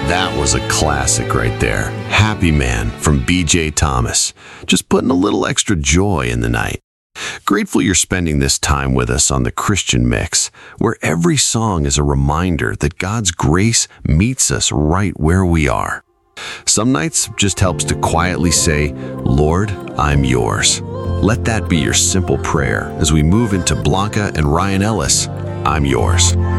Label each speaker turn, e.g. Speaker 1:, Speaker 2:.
Speaker 1: That was a classic right there. Happy Man from BJ Thomas. Just putting a little extra joy in the night. Grateful you're spending this time with us on the Christian Mix, where every song is a reminder that God's grace meets us right where we are. Some nights just helps to quietly say, Lord, I'm yours. Let that be your simple prayer as we move into Blanca and Ryan Ellis. I'm yours.